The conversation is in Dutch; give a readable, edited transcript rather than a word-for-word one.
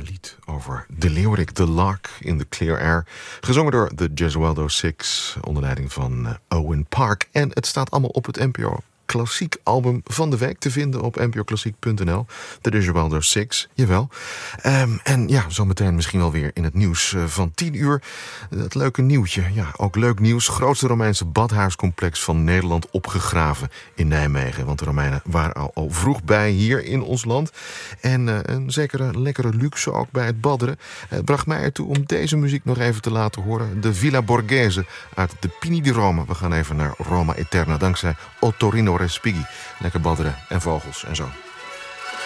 prachtige lied over de leeuwerik, de lark in the clear air. Gezongen door de Gesualdo Six onder leiding van Owen Park. En het staat allemaal op het NPO Klassiek album van de week te vinden op npoklassiek.nl. De Gesualdo Six, jawel. En ja, zometeen misschien wel weer in het nieuws van 10 uur. Dat leuke nieuwtje, ja, ook leuk nieuws. Grootste Romeinse badhuiscomplex van Nederland opgegraven in Nijmegen. Want de Romeinen waren al vroeg bij hier in ons land. En een zekere lekkere luxe ook bij het badderen. Het bracht mij ertoe om deze muziek nog even te laten horen. De Villa Borghese uit de Pini di Rome. We gaan even naar Roma Eterna dankzij Ottorino Respighi. Lekker badderen en vogels en zo.